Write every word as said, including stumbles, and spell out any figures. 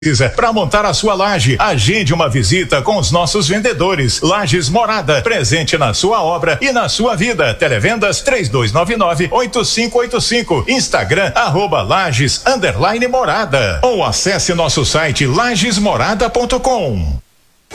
Para montar a sua laje, agende uma visita com os nossos vendedores. Lajes Morada, presente na sua obra e na sua vida. Televendas três dois nove nove, oito cinco oito cinco. Instagram, arroba Lages, underline Morada. Ou acesse nosso site lages morada ponto com.